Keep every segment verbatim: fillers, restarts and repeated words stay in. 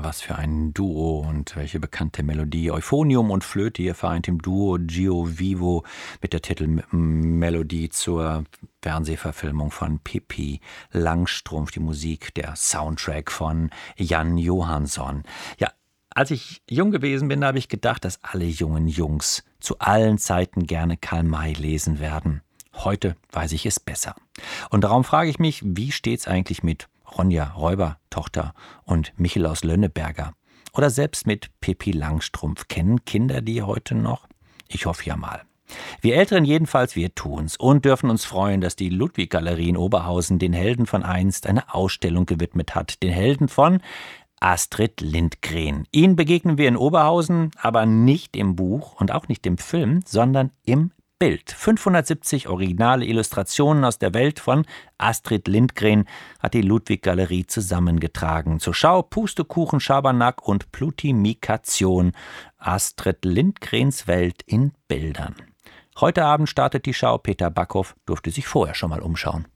was für ein Duo und welche bekannte Melodie. Euphonium und Flöte, ihr vereint im Duo Gio Vivo mit der Titelmelodie zur Fernsehverfilmung von Pippi Langstrumpf, die Musik, der Soundtrack von Jan Johansson. Ja, als ich jung gewesen bin, habe ich gedacht, dass alle jungen Jungs zu allen Zeiten gerne Karl May lesen werden. Heute weiß ich es besser. Und darum frage ich mich, wie steht's eigentlich mit Ronja Räubertochter und Michel aus Lönneberger? Oder selbst mit Pippi Langstrumpf. Kennen Kinder die heute noch? Ich hoffe ja mal. Wir Älteren jedenfalls, wir tun's und dürfen uns freuen, dass die Ludwig-Galerie in Oberhausen den Helden von einst eine Ausstellung gewidmet hat. Den Helden von Astrid Lindgren. Ihn begegnen wir in Oberhausen, aber nicht im Buch und auch nicht im Film, sondern im Bild. fünfhundertsiebzig originale Illustrationen aus der Welt von Astrid Lindgren hat die Ludwig-Galerie zusammengetragen. Zur Schau Pustekuchen, Schabernack und Plutimikation. Astrid Lindgrens Welt in Bildern. Heute Abend startet die Schau. Peter Backhoff durfte sich vorher schon mal umschauen.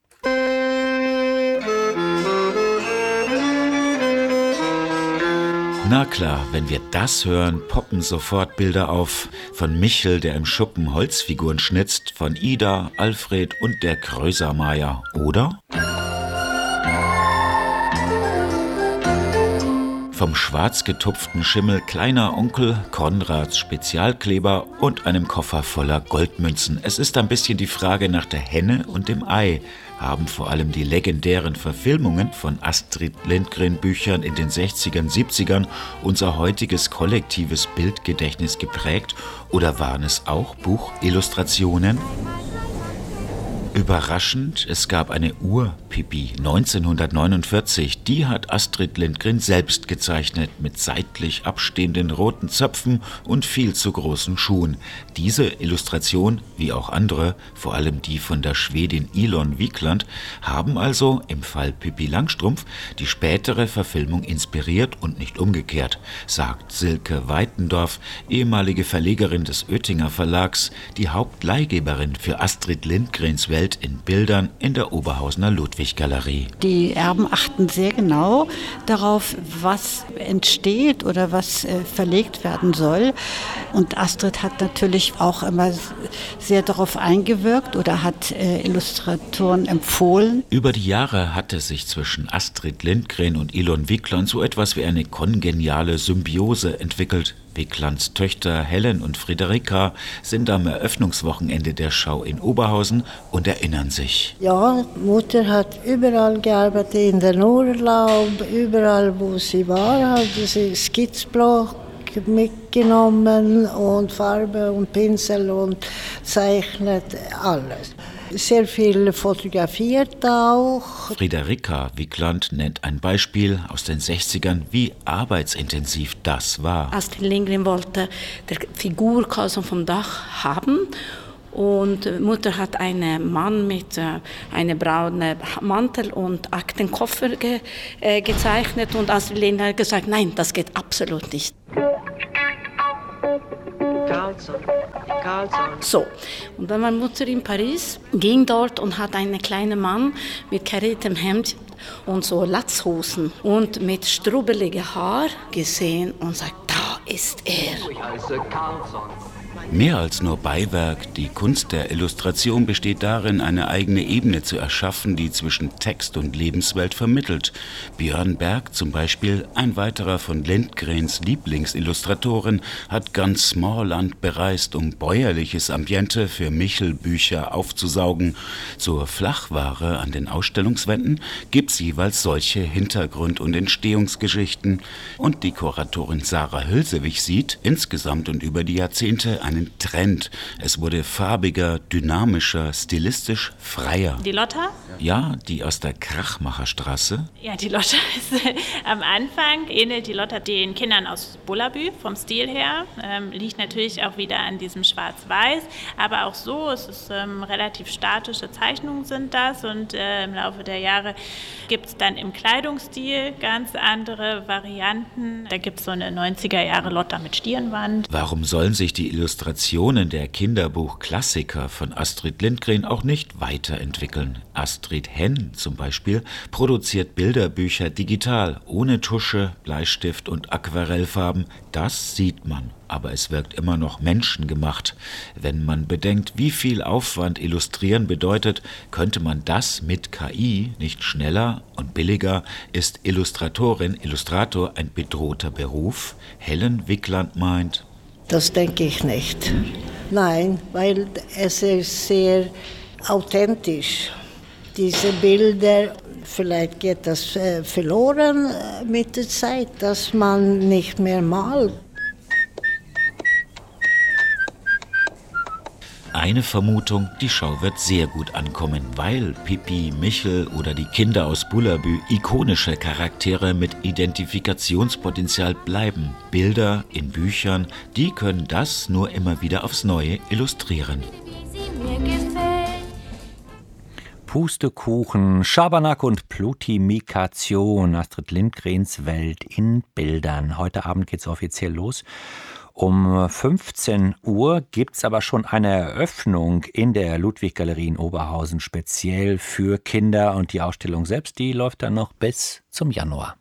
Na klar, wenn wir das hören, poppen sofort Bilder auf. Von Michel, der im Schuppen Holzfiguren schnitzt, von Ida, Alfred und der Krösermeier, oder? Vom schwarz getupften Schimmel kleiner Onkel, Konrads Spezialkleber und einem Koffer voller Goldmünzen. Es ist ein bisschen die Frage nach der Henne und dem Ei. Haben vor allem die legendären Verfilmungen von Astrid Lindgren-Büchern in den sechzigern, siebzigern unser heutiges kollektives Bildgedächtnis geprägt? Oder waren es auch Buchillustrationen? Überraschend, es gab eine Ur-Pippi neunzehnhundertneunundvierzig. Die hat Astrid Lindgren selbst gezeichnet, mit seitlich abstehenden roten Zöpfen und viel zu großen Schuhen. Diese Illustration, wie auch andere, vor allem die von der Schwedin Ilon Wikland, haben also im Fall Pippi Langstrumpf die spätere Verfilmung inspiriert und nicht umgekehrt, sagt Silke Weitendorf, ehemalige Verlegerin des Oetinger Verlags, die Hauptleihgeberin für Astrid Lindgrens Welt in Bildern in der Oberhausener Ludwig-Galerie. Die Erben achten sehr genau darauf, was entsteht oder was äh, verlegt werden soll. Und Astrid hat natürlich auch immer sehr darauf eingewirkt oder hat äh, Illustratoren empfohlen. Über die Jahre hatte sich zwischen Astrid Lindgren und Ilon Wikland so etwas wie eine kongeniale Symbiose entwickelt. Wiklands Töchter Helen und Friederika sind am Eröffnungswochenende der Schau in Oberhausen und erinnern sich. Ja, Mutter hat überall gearbeitet, in den Urlaub, überall wo sie war, hat sie Skizzblock mitgenommen und Farbe und Pinsel und zeichnet alles. Sehr viel fotografiert auch. Friederika Wikland nennt ein Beispiel aus den sechzigern, wie arbeitsintensiv das war. Astrid Lindgren wollte die Figur Karlsson vom Dach haben. Und Mutter hat einen Mann mit äh, einem braunen Mantel und Aktenkoffer ge, äh, gezeichnet. Und Astrid Lindgren hat gesagt, nein, das geht absolut nicht. Karlsson. Karlsson. So, und dann war Mutter in Paris, ging dort und hat einen kleinen Mann mit kariertem Hemd und so Latzhosen und mit strubbeligem Haar gesehen und sagt, da ist er. Ich heiße Karlsson. Mehr als nur Beiwerk, die Kunst der Illustration besteht darin, eine eigene Ebene zu erschaffen, die zwischen Text und Lebenswelt vermittelt. Björn Berg zum Beispiel, ein weiterer von Lindgrens Lieblingsillustratoren, hat ganz Smallland bereist, um bäuerliches Ambiente für Michel-Bücher aufzusaugen. Zur Flachware an den Ausstellungswänden gibt's jeweils solche Hintergrund- und Entstehungsgeschichten. Und die Kuratorin Sarah Hülsewig sieht insgesamt und über die Jahrzehnte einen Trend. Es wurde farbiger, dynamischer, stilistisch freier. Die Lotta? Ja, die aus der Krachmacherstraße. Ja, die Lotta ist äh, am Anfang, ähnelt die Lotta den Kindern aus Bullabü vom Stil her. Ähm, liegt natürlich auch wieder an diesem Schwarz-Weiß, aber auch so, es ist ähm, relativ statische Zeichnungen sind das und äh, im Laufe der Jahre gibt es dann im Kleidungsstil ganz andere Varianten. Da gibt es so eine neunziger Jahre Lotta mit Stirnband. Warum sollen sich die Illustratoren Illustrationen der Kinderbuchklassiker von Astrid Lindgren auch nicht weiterentwickeln. Astrid Henn zum Beispiel produziert Bilderbücher digital, ohne Tusche, Bleistift und Aquarellfarben. Das sieht man, aber es wirkt immer noch menschengemacht. Wenn man bedenkt, wie viel Aufwand Illustrieren bedeutet, könnte man das mit K I nicht schneller und billiger? Ist Illustratorin, Illustrator ein bedrohter Beruf? Helen Wickland meint: Das denke ich nicht. Nein, weil es ist sehr authentisch. Diese Bilder, vielleicht geht das verloren mit der Zeit, dass man nicht mehr malt. Eine Vermutung, die Schau wird sehr gut ankommen, weil Pippi, Michel oder die Kinder aus Bullabü ikonische Charaktere mit Identifikationspotenzial bleiben. Bilder in Büchern, die können das nur immer wieder aufs Neue illustrieren. Pustekuchen, Schabernack und Plutimikation, Astrid Lindgrens Welt in Bildern. Heute Abend geht's offiziell los. Um fünfzehn Uhr gibt's aber schon eine Eröffnung in der Ludwig-Galerie in Oberhausen, speziell für Kinder. Und die Ausstellung selbst, die läuft dann noch bis zum Januar.